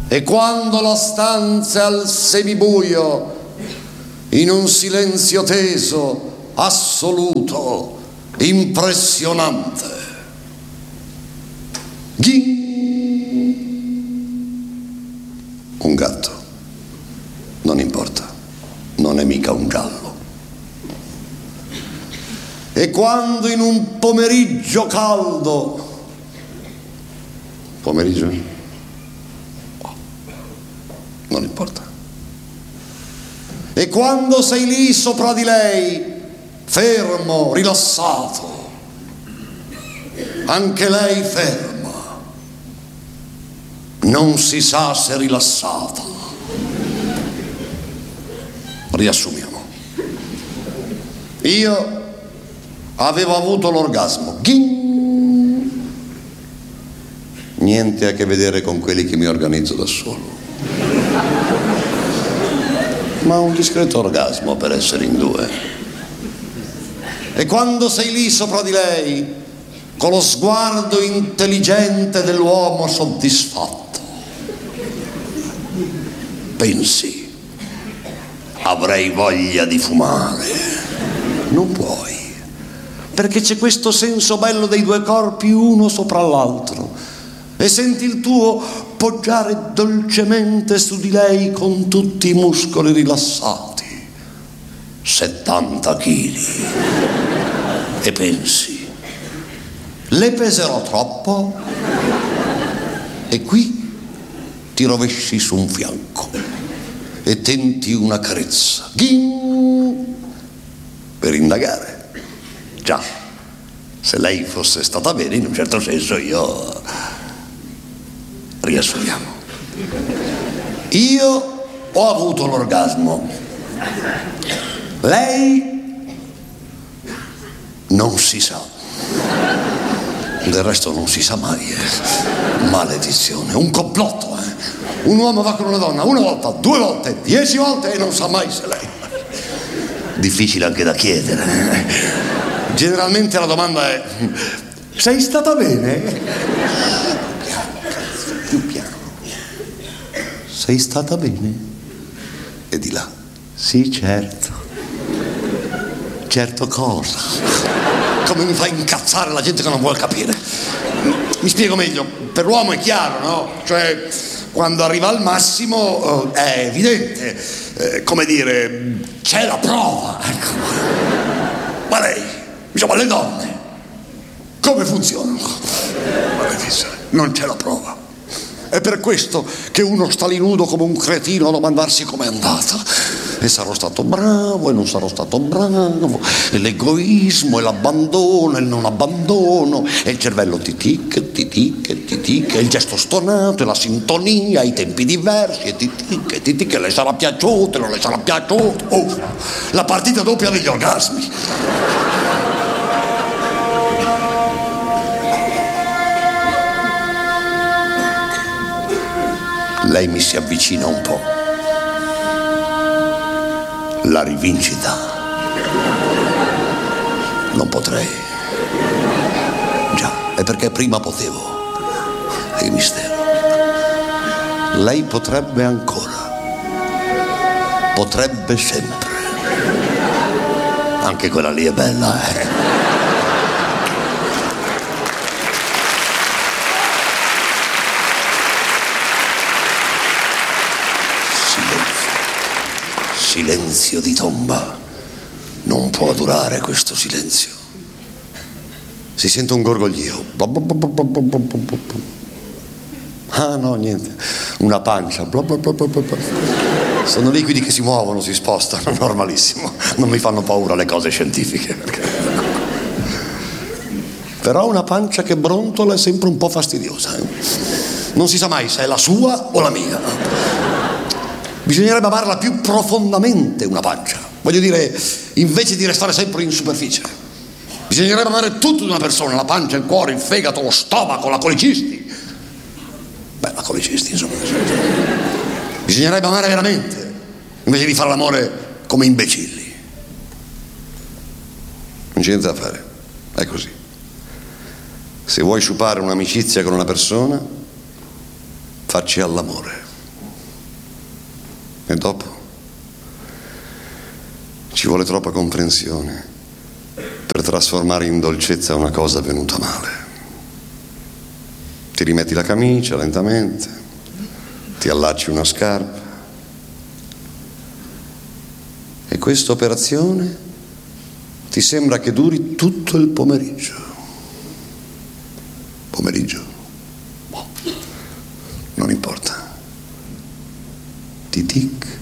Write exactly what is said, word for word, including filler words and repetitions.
E quando la stanza è al semibuio, in un silenzio teso, assoluto, impressionante, ghi, un gatto, non importa, non è mica un giallo. E quando in un pomeriggio caldo, pomeriggio? Non importa. E quando sei lì sopra di lei, fermo, rilassato, anche lei ferma, non si sa se rilassata. Riassumiamo. Io avevo avuto l'orgasmo. Ghing! Niente a che vedere con quelli che mi organizzo da solo. Ma un discreto orgasmo per essere in due. E quando sei lì sopra di lei, con lo sguardo intelligente dell'uomo soddisfatto, pensi, avrei voglia di fumare. Non puoi, perché c'è questo senso bello dei due corpi uno sopra l'altro, e senti il tuo poggiare dolcemente su di lei con tutti i muscoli rilassati, settanta chili, e pensi, le peserò troppo? E qui ti rovesci su un fianco e tenti una carezza, Ghing! Per indagare. Già, se lei fosse stata bene, in un certo senso io... Riassumiamo. Io ho avuto l'orgasmo. Lei non si sa. Del resto non si sa mai. Eh. Maledizione. Un complotto. Eh. Un uomo va con una donna una volta, due volte, dieci volte e non sa mai se lei. Difficile anche da chiedere. Eh. Generalmente la domanda è: sei stata bene? Più piano. Sei stata bene? E di là, sì, certo. Certo cosa? Come mi fa incazzare la gente che non vuol capire. Mi spiego meglio. Per l'uomo è chiaro, no? Cioè, quando arriva al massimo è evidente, eh, come dire, c'è la prova, ecco. Ma lei, diciamo, le donne come funzionano? Non c'è la prova. È per questo che uno sta lì nudo come un cretino a domandarsi com'è andata. E sarò stato bravo e non sarò stato bravo, e l'egoismo e l'abbandono e il non abbandono, e il cervello ti tic, ti tic, ti tic, e il gesto stonato e la sintonia, i tempi diversi, e ti tic, ti tic, e le sarà piaciuto e non le sarà piaciuto. Oh, la partita doppia degli orgasmi. Lei mi si avvicina un po'. La rivincita. Non potrei. Già, è perché prima potevo. Che mistero. Lei potrebbe ancora. Potrebbe sempre. Anche quella lì è bella, eh. Silenzio di tomba. Non può durare questo silenzio. Si sente un gorgoglio. Ah no, niente. Una pancia. Sono liquidi che si muovono, si spostano, normalissimo. Non mi fanno paura le cose scientifiche. Perché... Però una pancia che brontola è sempre un po' fastidiosa. Eh? Non si sa mai se è la sua o la mia. Bisognerebbe amarla più profondamente una pancia. Voglio dire, invece di restare sempre in superficie. Bisognerebbe amare tutto di una persona, la pancia, il cuore, il fegato, lo stomaco, la colicisti. Beh, la colicisti, insomma. Bisognerebbe amare veramente, invece di fare l'amore come imbecilli. Non c'è niente da fare, è così. Se vuoi sciupare un'amicizia con una persona, facci all'amore. E dopo? Ci vuole troppa comprensione per trasformare in dolcezza una cosa venuta male. Ti rimetti la camicia lentamente, ti allacci una scarpa e questa operazione ti sembra che duri tutto il pomeriggio. Pomeriggio? Boh, non importa. Ti tic